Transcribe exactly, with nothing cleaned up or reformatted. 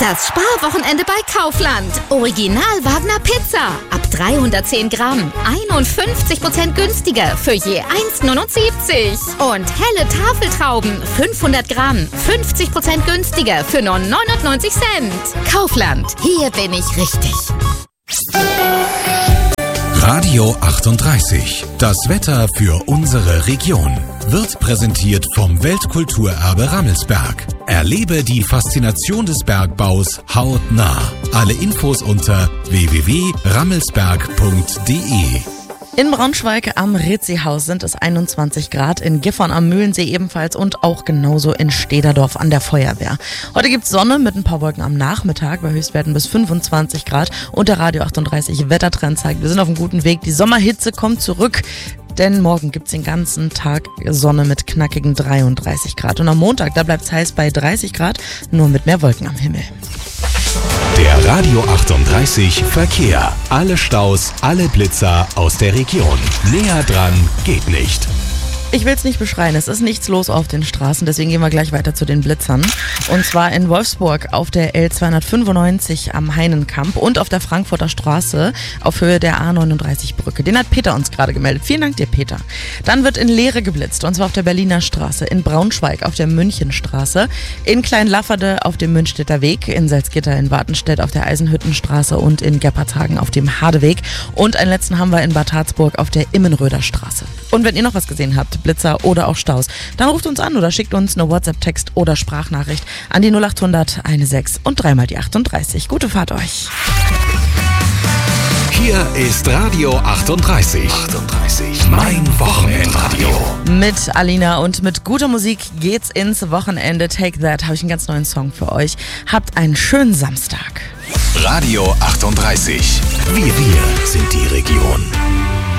Das Sparwochenende bei Kaufland. Original Wagner Pizza. Ab dreihundertzehn Gramm. einundfünfzig Prozent günstiger für je eins neunundsiebzig. Und helle Tafeltrauben. fünfhundert Gramm. fünfzig Prozent günstiger für nur neunundneunzig Cent. Kaufland. Hier bin ich richtig. Radio achtunddreißig. Das Wetter für unsere Region wird präsentiert vom Weltkulturerbe Rammelsberg. Erlebe die Faszination des Bergbaus hautnah. Alle Infos unter w w w punkt rammelsberg punkt d e. In Braunschweig am Ritzi-Haus sind es einundzwanzig Grad, in Gifhorn am Mühlensee ebenfalls und auch genauso in Stederdorf an der Feuerwehr. Heute gibt's Sonne mit ein paar Wolken am Nachmittag bei Höchstwerten bis fünfundzwanzig Grad und der Radio achtunddreißig Wettertrend zeigt, wir sind auf einem guten Weg. Die Sommerhitze kommt zurück, denn morgen gibt's den ganzen Tag Sonne mit knackigen dreiunddreißig Grad. Und am Montag, da bleibt's heiß bei dreißig Grad, nur mit mehr Wolken am Himmel. Der Radio achtunddreißig Verkehr. Alle Staus, alle Blitzer aus der Region. Näher dran geht nicht. Ich will es nicht beschreien, es ist nichts los auf den Straßen, deswegen gehen wir gleich weiter zu den Blitzern. Und zwar in Wolfsburg auf der L zweihundertfünfundneunzig am Heinenkamp und auf der Frankfurter Straße auf Höhe der A neununddreißig Brücke. Den hat Peter uns gerade gemeldet. Vielen Dank dir, Peter. Dann wird in Leere geblitzt, und zwar auf der Berliner Straße, in Braunschweig auf der Münchenstraße, in Kleinlafferde auf dem Münchstädter Weg, in Salzgitter in Wartenstedt auf der Eisenhüttenstraße und in Gerpertshagen auf dem Hadeweg. Und einen letzten haben wir in Bad Harzburg auf der Immenröder Straße. Und wenn ihr noch was gesehen habt, Blitzer oder auch Staus, dann ruft uns an oder schickt uns eine WhatsApp-Text oder Sprachnachricht an die null achthundert sechzehn und dreimal die achtunddreißig. Gute Fahrt euch. Hier ist Radio achtunddreißig. achtunddreißig. Mein Wochenendradio. Mit Alina und mit guter Musik geht's ins Wochenende. Take That, habe ich einen ganz neuen Song für euch. Habt einen schönen Samstag. Radio achtunddreißig. Wir, wir.